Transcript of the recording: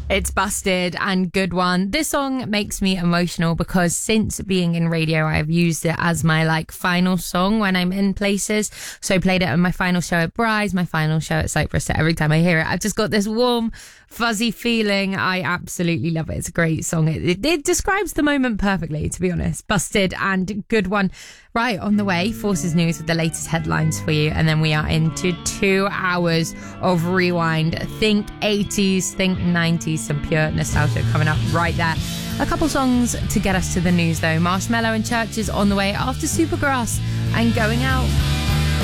It's Busted and Good One. This song makes me emotional because since being in radio, I've used it as my final song when I'm in places. So I played it on my final show at Bry's, my final show at Cyprus. So every time I hear it, I've just got this warm, fuzzy feeling. I absolutely love it. It's a great song. It describes the moment perfectly, to be honest. Busted and Good One. Right, on the way, Forces News with the latest headlines for you. And then we are into 2 hours of rewind. Think 80s, think 90s, some pure nostalgia coming up right there. A couple songs to get us to the news, though. Marshmello and Churches on the way after Supergrass and Going Out.